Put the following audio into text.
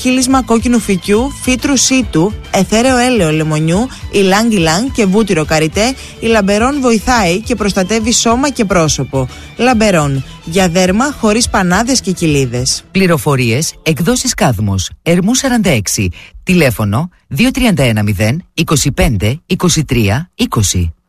κύλισμα κόκκινου φυκιού, φύτρου σίτου, αιθέρεο έλαιο λεμονιού, ηλάνγκ ηλάνγκ και βούτυρο καριτέ. Η Λαμπερόν βοηθάει και προστατεύει σώμα και πρόσωπο. Λαμπερόν. Για δέρμα χωρίς πανάδες και κοιλίδες. Πληροφορίες, εκδόσεις Κάδμος, Ερμού 46. Τηλέφωνο 2310 25 23 20.